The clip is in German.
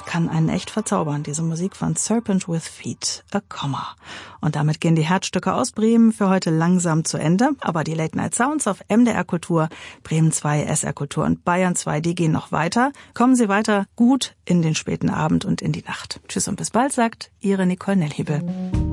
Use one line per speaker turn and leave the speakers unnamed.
kann einen echt verzaubern, diese Musik von Serpent with Feet, a Comma. Und damit gehen die Herzstücke aus Bremen für heute langsam zu Ende. Aber die Late Night Sounds auf MDR Kultur, Bremen 2, SR Kultur und Bayern 2, die gehen noch weiter. Kommen Sie weiter gut in den späten Abend und in die Nacht. Tschüss und bis bald, sagt Ihre Nicole Nelhibel.